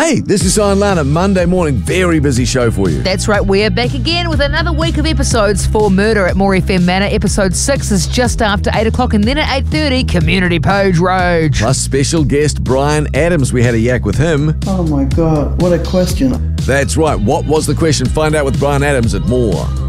Hey, this is Cy and Lana, Monday morning, very busy show for you. That's right, we're back again with another week of episodes for Murder at More FM Manor. Episode 6 is just after 8 o'clock, and then at 8:30, Community Page Roach. Plus special guest Brian Adams, we had a yak with him. Oh my God, what a question. That's right, what was the question? Find out with Brian Adams at More.